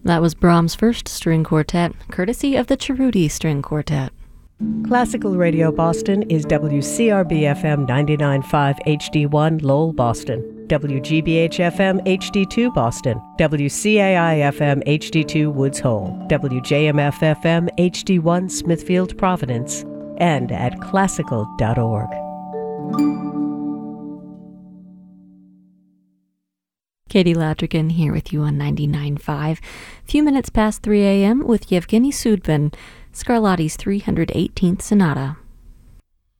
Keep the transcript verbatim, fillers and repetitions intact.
That was Brahms' first string quartet, courtesy of the Cerruti String Quartet. Classical Radio Boston is W C R B F M ninety-nine point five H D one Lowell, Boston, W G B H F M H D two Boston, W C A I F M H D two Woods Hole, W J M F F M H D one Smithfield, Providence, and at classical dot org. Katie Ladrigan here with you on ninety-nine point five. Few minutes past three a.m. with Yevgeny Sudbin, Scarlatti's three hundred eighteenth Sonata.